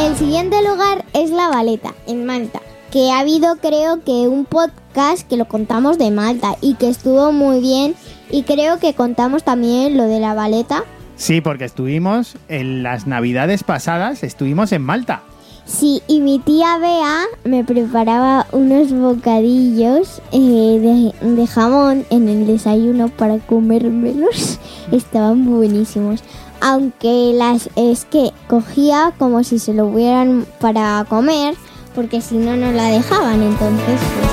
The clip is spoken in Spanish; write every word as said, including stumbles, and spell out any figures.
El siguiente lugar es La Valeta, en Malta, que ha habido creo que un podcast que lo contamos de Malta y que estuvo muy bien, y creo que contamos también lo de La Valeta. Sí, porque estuvimos en las navidades pasadas, estuvimos en Malta. Sí, y mi tía Bea me preparaba unos bocadillos eh, de, de jamón en el desayuno para comérmelos. Estaban buenísimos. Aunque las es que cogía como si se lo hubieran para comer, porque si no, no la dejaban. Entonces, pues